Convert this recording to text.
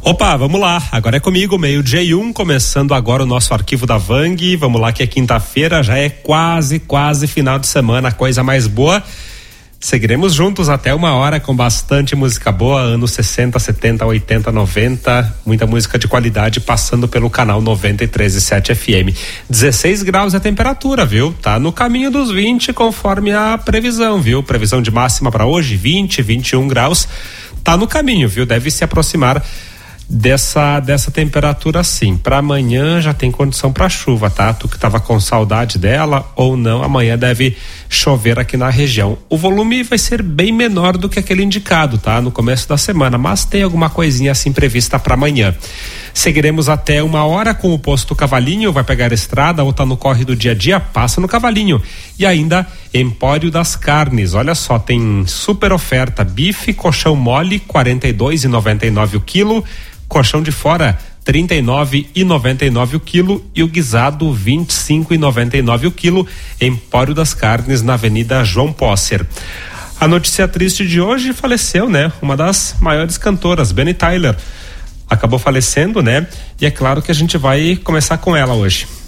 Opa, vamos lá, agora é comigo, 12:01, começando agora o nosso arquivo da Vang. Vamos lá que é quinta-feira, já é quase final de semana, coisa mais boa. Seguiremos juntos até 1h com bastante música boa, anos 60, 70, 80, 90, muita música de qualidade passando pelo canal 93.7 FM. 16 graus a temperatura, viu? Tá no caminho dos 20 conforme a previsão, viu? Previsão de máxima para hoje, 20, 21 graus, tá no caminho, viu? Deve se aproximar dessa temperatura sim. Para amanhã já tem condição para chuva, tá? Tu que tava com saudade dela ou não, amanhã deve chover aqui na região. O volume vai ser bem menor do que aquele indicado, tá? No começo da semana, mas tem alguma coisinha assim prevista para amanhã. Seguiremos até 1h com o posto Cavalinho, vai pegar a estrada ou tá no corre do dia a dia, passa no Cavalinho. E ainda Empório das Carnes, olha só, tem super oferta, bife, colchão mole, 42,99 o quilo, colchão de fora, 39,99 o quilo e o guisado 25,99 o quilo. Empório das Carnes na Avenida João Posser. A notícia triste de hoje, faleceu, né? Uma das maiores cantoras, Bonnie Tyler, acabou falecendo, né? E é claro que a gente vai começar com ela hoje.